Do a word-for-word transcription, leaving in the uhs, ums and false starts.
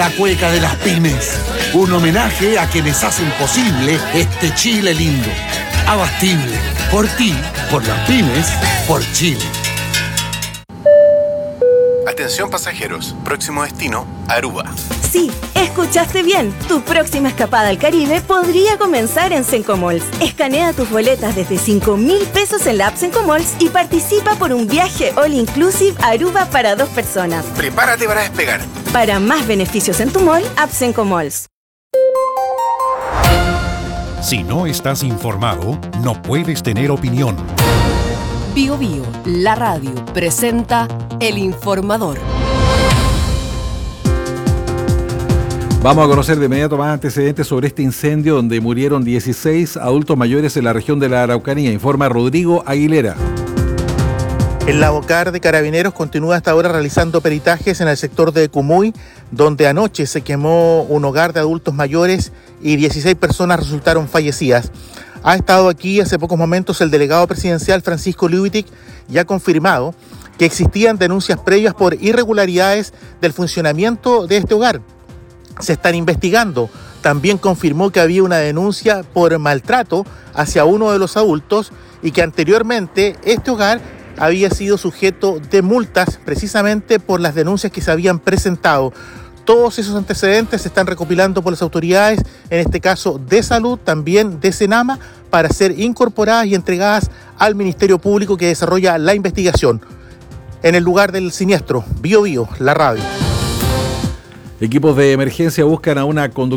la cueca de las pymes. Un homenaje a quienes hacen posible este Chile lindo. Abastible. Por ti, por las pymes, por Chile. Atención pasajeros, próximo destino, Aruba. Sí, escuchaste bien. Tu próxima escapada al Caribe podría comenzar en Sencomalls. Escanea tus boletas desde cinco mil pesos en la app Sencomalls y participa por un viaje all inclusive a Aruba para dos personas. Prepárate para despegar. Para más beneficios en tu mall, app Sencomalls. Si no estás informado, no puedes tener opinión. Bio Bio, la radio, presenta El Informador. Vamos a conocer de inmediato más antecedentes sobre este incendio donde murieron dieciséis adultos mayores en la región de la Araucanía. Informa Rodrigo Aguilera. El Lavocar de Carabineros continúa hasta ahora realizando peritajes en el sector de Cumuy, donde anoche se quemó un hogar de adultos mayores y dieciséis personas resultaron fallecidas. Ha estado aquí hace pocos momentos el delegado presidencial Francisco Liubitic y ha confirmado que existían denuncias previas por irregularidades del funcionamiento de este hogar. Se están investigando. También confirmó que había una denuncia por maltrato hacia uno de los adultos y que anteriormente este hogar había sido sujeto de multas precisamente por las denuncias que se habían presentado. Todos esos antecedentes se están recopilando por las autoridades, en este caso de salud, también de Senama, para ser incorporadas y entregadas al Ministerio Público que desarrolla la investigación. En el lugar del siniestro, Bio Bio, la radio. Equipos de emergencia buscan a una conductora